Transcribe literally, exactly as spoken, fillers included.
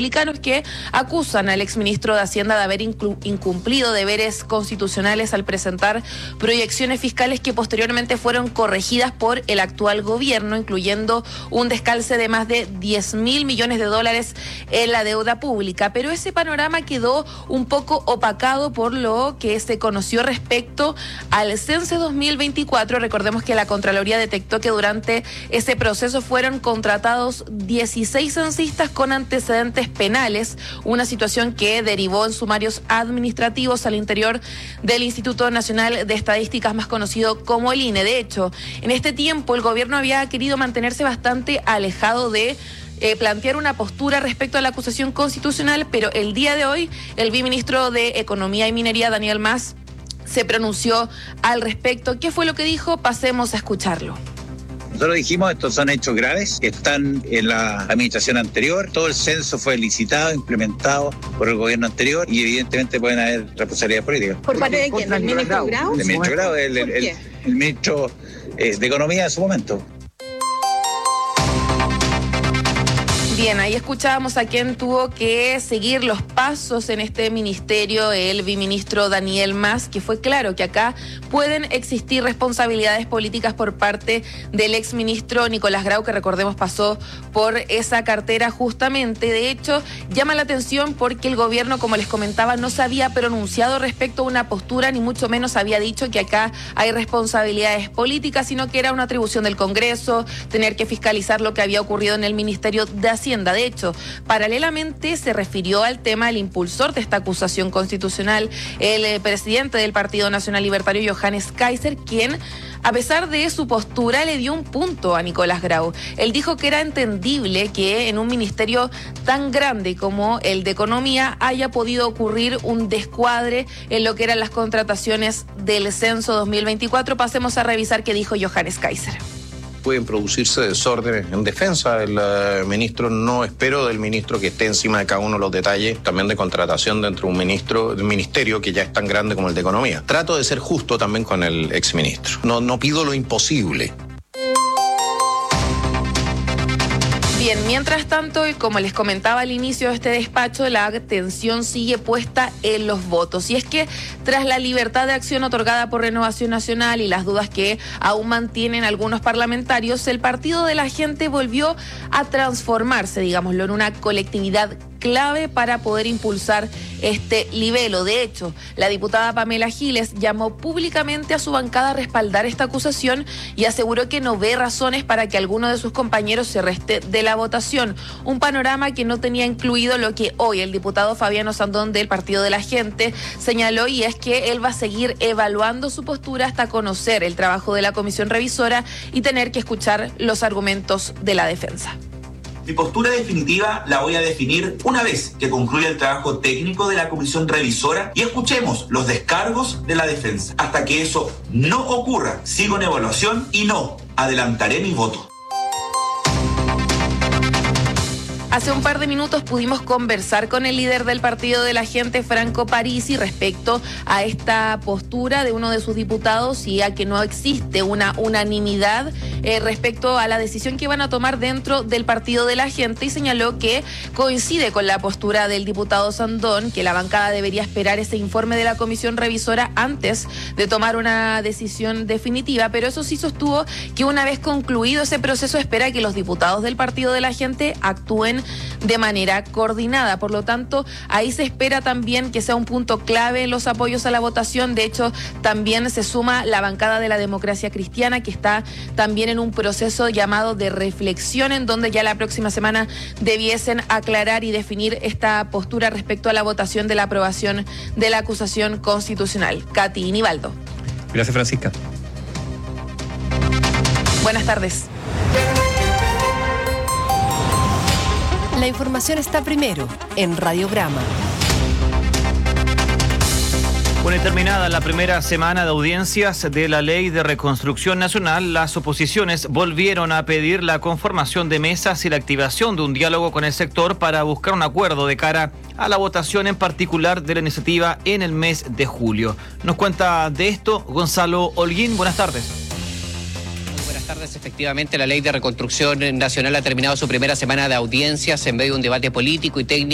republicanos que acusan al exministro de Hacienda de haber incumplido deberes constitucionales al presentar proyecciones fiscales que posteriormente fueron corregidas por el actual gobierno, incluyendo un descalce de más de diez mil millones de dólares en la deuda pública. Pero ese panorama quedó un poco opacado por lo que se conoció respecto al censo dos mil veinticuatro. Recordemos que la Contraloría detectó que durante ese proceso fueron contratados dieciséis censistas con antecedentes penales, una situación que derivó en sumarios administrativos al interior del Instituto Nacional de Estadísticas, más conocido como el I N E. De hecho, en este tiempo el gobierno había querido mantenerse bastante alejado de Eh, plantear una postura respecto a la acusación constitucional, pero el día de hoy el viceministro de Economía y Minería, Daniel Mas, se pronunció al respecto. ¿Qué fue lo que dijo? Pasemos a escucharlo. Nosotros dijimos, estos son hechos graves que están en la administración anterior. Todo el censo fue licitado, implementado por el gobierno anterior y evidentemente pueden haber responsabilidades políticas. ¿Por parte de quién? ¿Del ministro Grau? Del ministro Grau, el, el, el, el ministro eh, de Economía en su momento. Bien, ahí escuchábamos a quien tuvo que seguir los pasos en este ministerio, el viceministro Daniel Mas, que fue claro que acá pueden existir responsabilidades políticas por parte del exministro Nicolás Grau, que recordemos pasó por esa cartera justamente. De hecho, llama la atención porque el gobierno, como les comentaba, no se había pronunciado respecto a una postura, ni mucho menos había dicho que acá hay responsabilidades políticas, sino que era una atribución del Congreso, tener que fiscalizar lo que había ocurrido en el Ministerio de Hacienda. De hecho, paralelamente se refirió al tema del impulsor de esta acusación constitucional, el eh, presidente del Partido Nacional Libertario, Johannes Kaiser, quien, a pesar de su postura, le dio un punto a Nicolás Grau. Él dijo que era entendible que en un ministerio tan grande como el de Economía haya podido ocurrir un descuadre en lo que eran las contrataciones del censo dos mil veinticuatro. Pasemos a revisar qué dijo Johannes Kaiser. Pueden producirse desórdenes en defensa del uh, ministro. No espero del ministro que esté encima de cada uno de los detalles, también de contratación dentro de un ministro, de un ministerio que ya es tan grande como el de Economía. Trato de ser justo también con el exministro. No, no pido lo imposible. Bien, mientras tanto, y como les comentaba al inicio de este despacho, la atención sigue puesta en los votos. Y es que tras la libertad de acción otorgada por Renovación Nacional y las dudas que aún mantienen algunos parlamentarios, el Partido de la Gente volvió a transformarse, digámoslo, en una colectividad clave para poder impulsar este libelo. De hecho, la diputada Pamela Giles llamó públicamente a su bancada a respaldar esta acusación y aseguró que no ve razones para que alguno de sus compañeros se reste de la votación. Un panorama que no tenía incluido lo que hoy el diputado Fabiano Sandón del Partido de la Gente señaló, y es que él va a seguir evaluando su postura hasta conocer el trabajo de la comisión revisora y tener que escuchar los argumentos de la defensa. Mi postura definitiva la voy a definir una vez que concluya el trabajo técnico de la comisión revisora y escuchemos los descargos de la defensa. Hasta que eso no ocurra, sigo en evaluación y no adelantaré mi voto. Hace un par de minutos pudimos conversar con el líder del Partido de la Gente, Franco Parisi, respecto a esta postura de uno de sus diputados y a que no existe una unanimidad eh, respecto a la decisión que van a tomar dentro del Partido de la Gente, y señaló que coincide con la postura del diputado Sandón, que la bancada debería esperar ese informe de la comisión revisora antes de tomar una decisión definitiva, pero eso sí sostuvo que una vez concluido ese proceso espera que los diputados del Partido de la Gente actúen de manera coordinada. Por lo tanto, ahí se espera también que sea un punto clave en los apoyos a la votación. De hecho, también se suma la bancada de la Democracia Cristiana, que está también en un proceso llamado de reflexión, en donde ya la próxima semana debiesen aclarar y definir esta postura respecto a la votación de la aprobación de la acusación constitucional. Katy Nivaldo. Gracias, Francisca. Buenas tardes. La información está primero en Radiograma. Bueno, y terminada la primera semana de audiencias de la Ley de Reconstrucción Nacional, las oposiciones volvieron a pedir la conformación de mesas y la activación de un diálogo con el sector para buscar un acuerdo de cara a la votación en particular de la iniciativa en el mes de julio. Nos cuenta de esto Gonzalo Holguín. Buenas tardes. Buenas tardes. Efectivamente, la Ley de Reconstrucción Nacional ha terminado su primera semana de audiencias en medio de un debate político y técnico